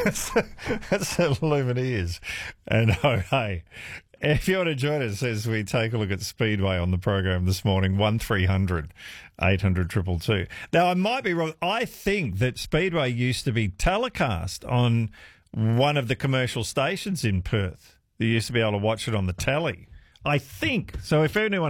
That's the Lumineers. And oh, hey, if you want to join us as we take a look at Speedway on the program this morning, 1300 800 222. Now, I might be wrong. I think that Speedway used to be telecast on one of the commercial stations in Perth. You used to be able to watch it on the telly. I think. So if anyone